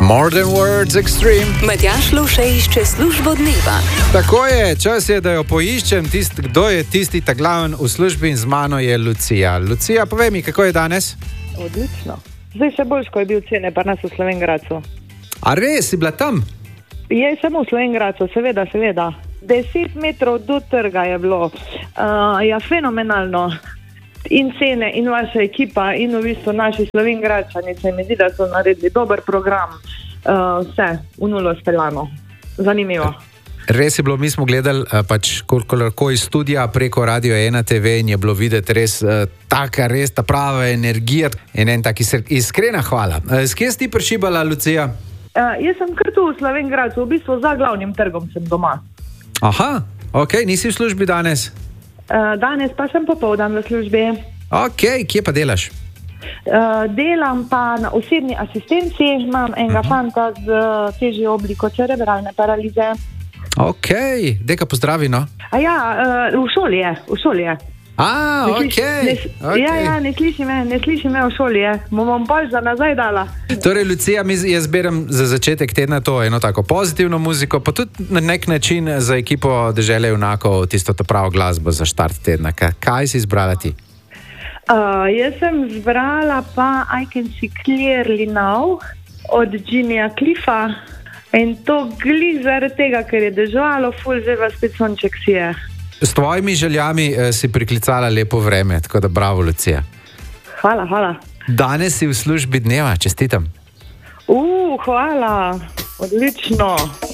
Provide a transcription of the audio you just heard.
Modern Words Extreme. Matjaž Luše išče službo dneva. Tako je, čas je, da jo poiščem. Kdo je tisti ta glaven v službi in z mano je Lucija. Lucija, povej mi, kako je danes? Odlično. Zdaj še boljš, ko je bil cene, pa nas v Slovenj Gradcu. A res, si bila tam? Je samo v Slovenj Gradcu, seveda. 10 metrov do trga je bilo. Ja, fenomenalno. In cene, in vaša ekipa, in v bistvu naši Slovenj Gradčani, se mi zdi, da so naredili dober program. Vse, v nulo speljano. Zanimivo. Res je bilo, mi smo gledali koliko iz studija preko Radio 1 TV in je bilo videti res taka, res ta prava energija in en tak iskrena hvala. S kje si ti prišibala, Lucija? Jaz sem kar tu v Slovenj Gradcu, v bistvu za glavnim trgom sem doma. Aha, ok, nisi v službi danes? Danes pa sem popoldan v službi. Ok, kje pa delaš? Delam pa na osebni asistenci, imam enega fanta z težjo obliko cerebralne paralize. Ok, deka pozdravi, no? V šoli je. Ok. Ja, ne sliši me v šoli je. Bom bolj za nazaj dala. Torej, Lucija, jaz zberem za začetek tedna to eno tako pozitivno muziko, pa tudi na nek način za ekipo Dežele junakov tisto to pravo glasbo za štart tedna. Kaj si izbrala ti? Jaz sem zbrala pa I Can See Clearly Now od Jimmyja Cliffa in to glih zaradi tega, ker je deževalo, ful že vas spet sonček sije. S tvojimi željami si priklicala lepo vreme, tako da bravo, Lucija. Hvala. Danes si v službi dneva, čestitam. Hvala, odlično.